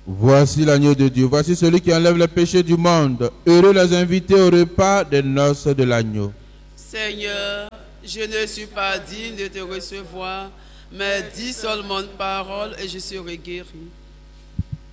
Voici l'agneau de Dieu, voici celui qui enlève le péché du monde. Heureux les invités au repas des noces de l'agneau. Seigneur, je ne suis pas digne de te recevoir, mais dis seulement une parole et je serai guéri.